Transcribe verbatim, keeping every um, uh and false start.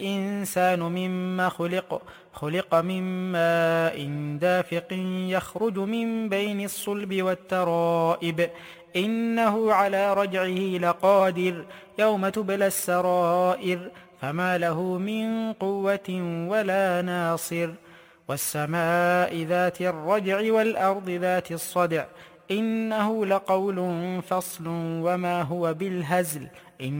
الإنسان مما خلق خلق من ماء دافق يخرج من بين الصلب والترائب إنه على رجعه لقادر يوم تبلى السرائر فما له من قوة ولا ناصر والسماء ذات الرجع والأرض ذات الصدع إنه لقول فصل وما هو بالهزل